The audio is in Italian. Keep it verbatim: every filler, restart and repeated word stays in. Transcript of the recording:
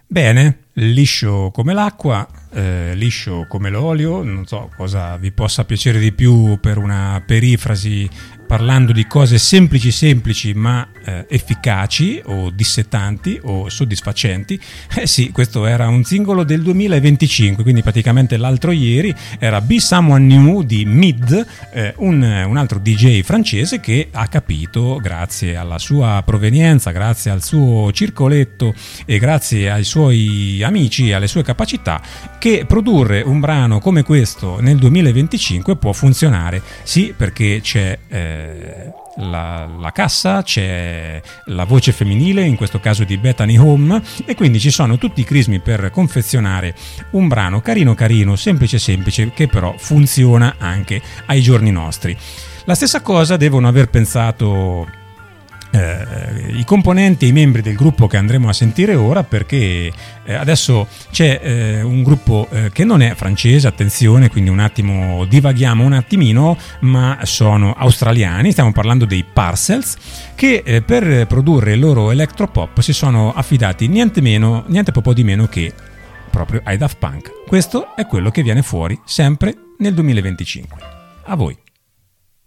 Bene, liscio come l'acqua, eh, liscio come l'olio, non so cosa vi possa piacere di più per una perifrasi parlando di cose semplici semplici ma eh, efficaci o dissetanti o soddisfacenti. Eh sì, questo era un singolo del duemilaventicinque, quindi praticamente l'altro ieri. Era Be Someone New di Mid, eh, un, un altro D J francese che ha capito, grazie alla sua provenienza, grazie al suo circoletto e grazie ai suoi amici e alle sue capacità, che produrre un brano come questo nel duemilaventicinque può funzionare. Sì, perché c'è eh, La, la cassa, c'è la voce femminile, in questo caso di Bethany Home, e quindi ci sono tutti i crismi per confezionare un brano carino carino, semplice semplice, che però funziona anche ai giorni nostri. La stessa cosa devono aver pensato Eh, i componenti e i membri del gruppo che andremo a sentire ora, perché eh, adesso c'è eh, un gruppo eh, che non è francese, attenzione, quindi un attimo divaghiamo un attimino, ma sono australiani. Stiamo parlando dei Parcels, che eh, per produrre il loro electropop si sono affidati niente meno, niente po' di meno che proprio ai Daft Punk. Questo è quello che viene fuori sempre nel duemilaventicinque. A voi.